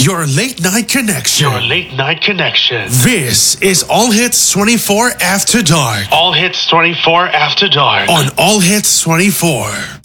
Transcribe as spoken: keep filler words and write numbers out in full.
Your late night connection. Your late night connection. This is All Hits twenty-four After Dark. All Hits twenty-four After Dark. On All Hits twenty-four.